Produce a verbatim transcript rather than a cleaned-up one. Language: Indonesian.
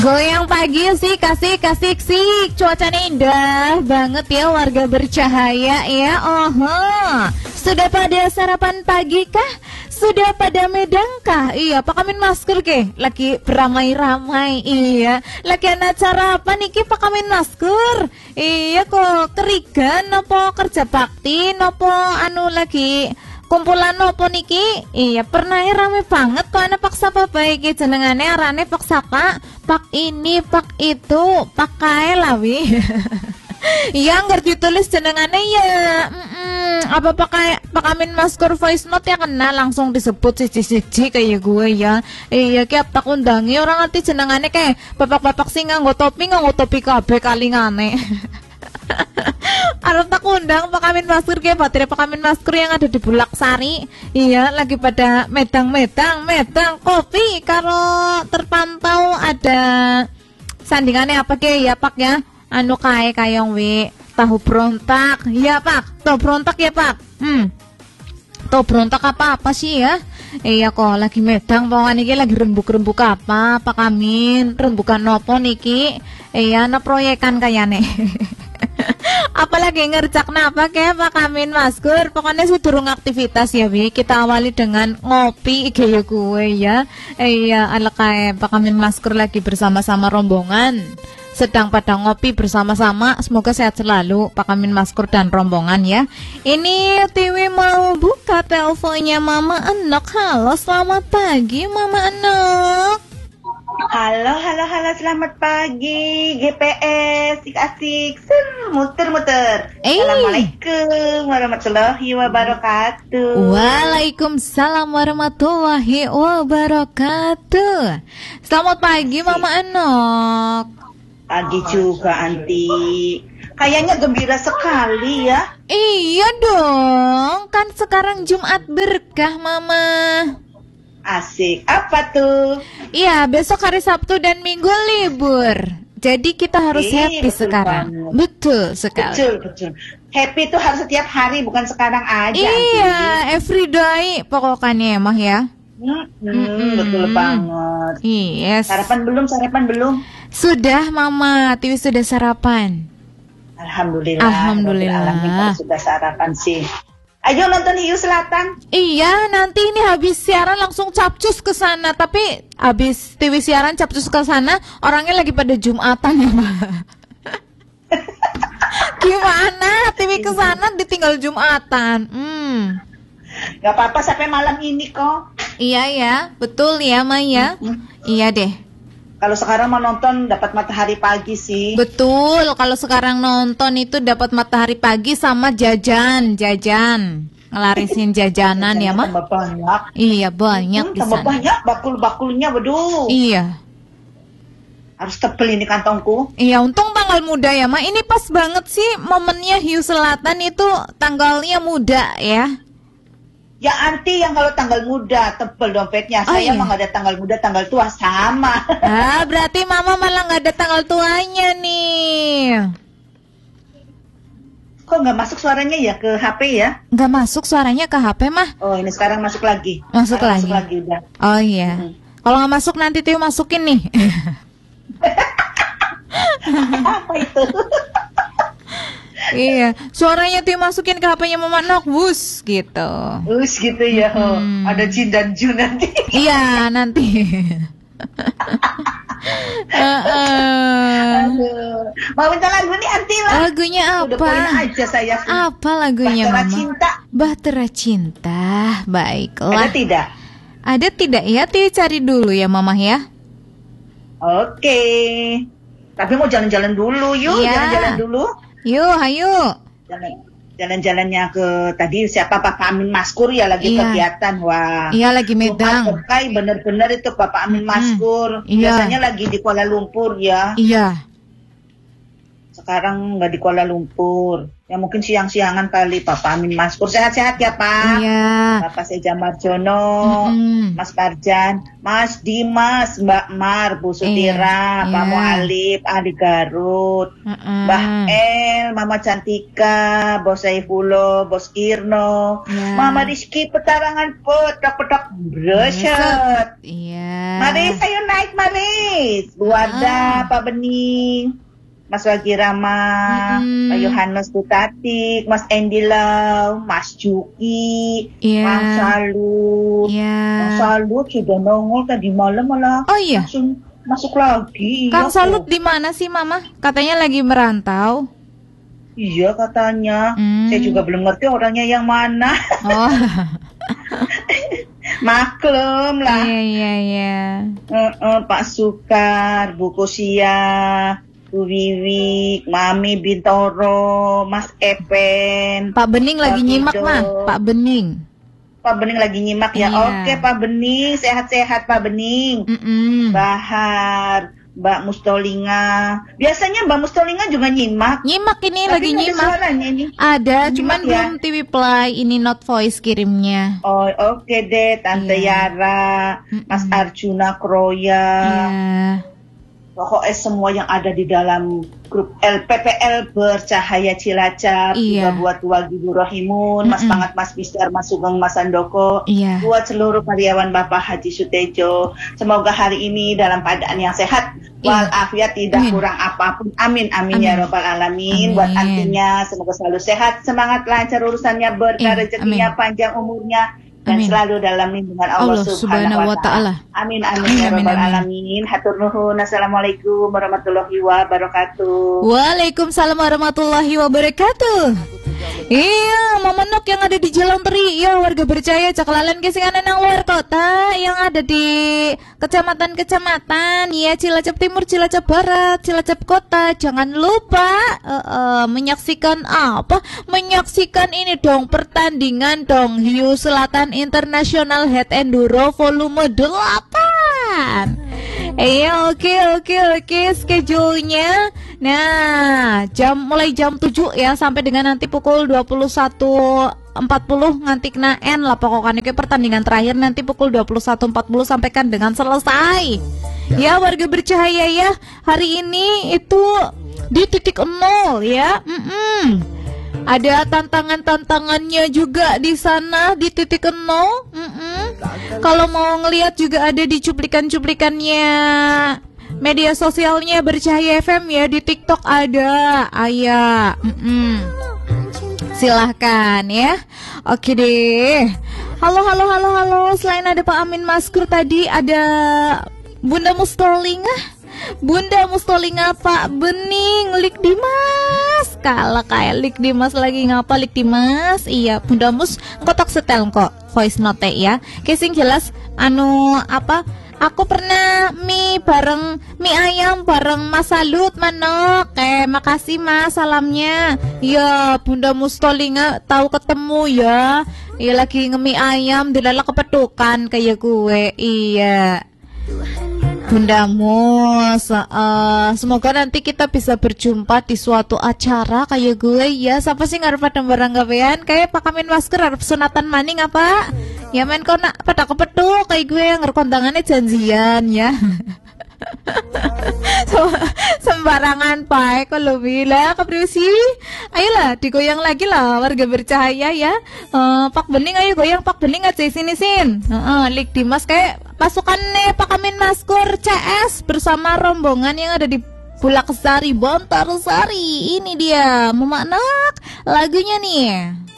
Goyang pagi sih, kasih kasih sih. Cuacanya indah banget ya, warga bercahaya ya. Oho. Sudah pada sarapan pagi kah? Sudah pada medang kah? Iya, pakamin masker ke? Lagi beramai-ramai. Iya, lagi anak acara apa niki pakamin masker? Iya kok kerigan nopo kerja bakti nopo anu lagi kumpulan nopo niki? Iya, pernah rame banget kok anak paksa baik jenengane arane paksa pak, pak ini, pak itu, pakai lawi. Iya, ngerti tulis jenengane ya. Mm-mm. Apa pakai pakamin masker voice note ya kena langsung disebut siji-siji kayak gue ya. Iya, kayak tak undangi orang ngerti jenengane kayak bapak-bapak sing nganggo topi nganggo topi kabeh kalingane. Arep tak undang pakamin masker kayak baterai pakamin masker yang ada di Bulak Sari. Iya, lagi pada medang-medang, medang kopi. Kalau terpantau ada sandingannya apa kayak ya Pak ya? Anu kae kayong wi tahu berontak. Iya Pak, tahu berontak ya Pak. Hmm. Tahu berontak apa apa sih ya? Iya kok lagi medang pokoknya niki lagi rembuk-rembuk apa Pak Amin? Rembukan nopo niki? Iya na proyekan kayane. Apalagi ngerjak napa kayak Pak Amin Maskur. Pokoknya sedurung aktivitas ya wi. Kita awali dengan ngopi kayak gue ya. Iya ala kayak Pak Amin Maskur lagi bersama-sama rombongan sedang pada ngopi bersama-sama. Semoga sehat selalu Pak Amin Maskur dan rombongan ya. Ini Tiwi mau buka teleponnya Mama Enok. Halo, selamat pagi Mama Enok. Halo, halo, halo, selamat pagi G P S, asik-asik, muter-muter. Iya. Assalamualaikum warahmatullahi wabarakatuh. Waalaikumsalam warahmatullahi wabarakatuh. Selamat pagi Mama Enok. Pagi juga Anti. Kayaknya gembira sekali ya. Iya dong, kan sekarang Jumat berkah Mama. Asik, apa tuh? Iya, besok hari Sabtu dan Minggu libur. Jadi kita harus Eh, happy betul sekarang. banget. Betul sekali. Betul, betul. Happy tuh harus setiap hari, bukan sekarang aja. Iya, Anti. everyday pokoknya mah ya. Hmm, Mm-mm. betul banget. Yes. Sarapan belum? Sarapan belum? Sudah Mama, Tiwi sudah sarapan. Alhamdulillah. Alhamdulillah. Rabbil alamin, kalau sudah sarapan sih. Ayo nonton Hiu Selatan. Iya, nanti ini habis siaran langsung capcus ke sana. Tapi habis Tiwi siaran capcus ke sana, orangnya lagi pada Jumatan ya, Ma. Gimana? Tiwi ke sana ditinggal Jumatan. Hmm. Gak apa-apa sampai malam ini kok. Iya ya, betul ya, Ma ya. Iya deh. Kalau sekarang mau nonton dapat matahari pagi sih. Betul, kalau sekarang nonton itu dapat matahari pagi sama jajan, jajan. Ngelarisin jajanan ya, Ma. Tambah banyak. Iya, banyak Hmm, di tambah sana. banyak bakul-bakulnya, waduh. Iya. Harus tebel ini kantongku. Iya, untung tanggal muda ya, Ma. Ini pas banget sih momennya Hiu Selatan itu tanggalnya muda ya. Ya Anti yang kalau tanggal muda tebel dompetnya. Oh, Saya iya. mah nggak ada tanggal muda, tanggal tua sama. Ah, berarti Mama malah nggak ada tanggal tuanya nih. Kok nggak masuk suaranya ya ke H P ya? Nggak masuk suaranya ke H P, Mah. Oh ini sekarang masuk lagi. Masuk Sekarang lagi. Masuk lagi udah. Oh iya. Hmm. Kalau nggak masuk nanti Tio masukin nih. Apa itu? Iya, suaranya Tio masukin ke H P-nya Mama Nok, wus gitu. Us gitu ya. Hmm. Ada Jin dan Jun nanti. Iya, nanti. Uh-uh. Aduh. Mau minta lagu nih Anti lah. Lagunya Udah apa? poin aja saya. Apa lagunya Bahtera Mama? Cinta. Bahtera Cinta. Baiklah. Ada tidak? Ada tidak ya? Tio cari dulu ya Mama ya. Oke. Tapi mau jalan-jalan dulu yuk. Iya. Jalan-jalan dulu. Yuk, ayo. Jalan, jalan-jalannya ke tadi siapa Pak Amin Maskur ya lagi Iya. kegiatan. Wah. Iya, lagi medang. Tuhan, bener-bener itu Bapak Amin Maskur. Iya. Biasanya lagi di Kuala Lumpur ya. Iya. Sekarang nggak di Kuala Lumpur. Ya mungkin siang-siangan kali Bapak Amin Maskur. Sehat-sehat ya Pak. Iya. Bapak Seja Marjono, Mm-mm. Mas Parjan, Mas Dimas, Mbak Mar, Bu Sutira, Iya, Pak iya. Mualif, Adi Garut, Uh-uh. Mbah El, Mama Cantika, Bos Saifullah, Bos Irno, Ya. Mama Rizky Petarangan pedak-pedak breset. Iya. Mari, ayo naik, mari. Ais, Bu Wardah, Pak Bening, Mas Wagi Rama, Mm-mm. Pak Yohanes Butatik, Mas Andy Lau, Mas Juki, Iya. Mas Salut. Iya. Mas Salut sudah nongol tadi malam malah Oh iya. langsung masuk lagi. Kang Iya, Salut kok. di mana sih, Mama? Katanya lagi merantau. Iya katanya. Hmm. Saya juga belum ngerti orangnya yang mana. Oh. Maklum lah. Iya, iya, iya. Eh, eh, Pak Sukar, Bu Kosia, Bu Wiwi, Mami Bintoro, Mas Epen. Pak Bening lagi Pak nyimak, Ido. Mah. Pak Bening. Pak Bening lagi nyimak ya. Iya. Oke Pak Bening, sehat-sehat Pak Bening. Mm-mm. Bahar, Mbak Mustolinga. Biasanya Mbak Mustolinga juga nyimak. Nyimak ini Tapi lagi nggak ada nyimak. suaranya ini. Ada, Nyimak cuman ya. belum T V Play. Ini not voice kirimnya. Oh oke deh, Tante Iya. Yara, Mas Mm-mm. Arjuna Kroya. Iya. Pokoknya semua yang ada di dalam grup L P P L Bercahaya Cilacap, Iya. juga buat Wagi Bu Rohimun, Mas Mm-mm. Pangat, Mas Mister, Mas Sugeng, Mas Andoko, Iya. buat seluruh karyawan Bapak Haji Sutejo. Semoga hari ini dalam keadaan yang sehat, walafiat, tidak Amin. kurang apapun. Amin, amin, Amin. ya robbal alamin. Amin. Buat antinya semoga selalu sehat, semangat, lancar urusannya, berkah Amin. rezekinya, panjang umurnya, dan Amin. selalu dalam lindungan Allah, Allah Subhanahu wa Ta'ala. Amin, amin, ya Amin, robbal amin. alamin. Hatur nuhun. Assalamualaikum warahmatullahi wabarakatuh. Waalaikumsalam warahmatullahi wabarakatuh. Iya, Momonok yang ada di Jalan Teri, ya warga Bercahaya Caklalan kesinganan yang luar kota yang ada di kecamatan-kecamatan, ya Cilacap Timur, Cilacap Barat, Cilacap Kota. Jangan lupa eh, eh, menyaksikan apa? Menyaksikan ini dong pertandingan dong Hiu Selatan International Head Enduro volume delapan. Iya, oke oke oke schedule-nya. Nah, jam mulai jam tujuh ya sampai dengan nanti pukul dua puluh satu empat puluh nganti kena N lah pokoknya ke pertandingan terakhir nanti pukul dua puluh satu empat puluh sampai kan dengan selesai. Ya, warga Bercahaya ya. Hari ini itu di titik nol ya. Mm-mm. Ada tantangan-tantangannya juga di sana di titik nol. Mm-mm. Kalau mau ngelihat juga ada di cuplikan-cuplikannya media sosialnya Bercahaya F M ya, di TikTok ada, ayah. Mm-mm. Silahkan ya. Oke deh. Halo halo halo halo. Selain ada Pak Amin Maskur tadi ada Bunda Mustolinga. Bunda Mustolinga, Pak Bening, Lik Dimas. Kalau kayak Lik Dimas lagi ngapa Lik Dimas? Iya, Bunda Mus kotak setel kok voice note ya. Casing jelas anu apa? Aku pernah mie bareng mie ayam bareng Mas Salut Manok. Eh, makasih Mas salamnya. Ya, Bunda Mustolinga tahu ketemu ya. Iya lagi ngemie ayam dilala kepetukan kayak gue. Iya. Bunda Mus, uh, semoga nanti kita bisa berjumpa di suatu acara kayak gue ya. Siapa sih ngarep pada barang gawean? Kayak Pak Amin Masker harap sunatan maning apa? Ya men kau nak pada kepetuk kayak gue yang kondangannya janjian ya. Sembarangan pae kalau bila kepriusi. Ayolah digoyang lagi lah warga Bercahaya ya. Uh, Pak Bening ayo goyang Pak Bening aja sini sin. Heeh, uh, Lik Dimas kayak pasukannya Pak Amin Maskur C S bersama rombongan yang ada di Bulak Sari, Bontar Sari. Ini dia Memanak lagunya nih.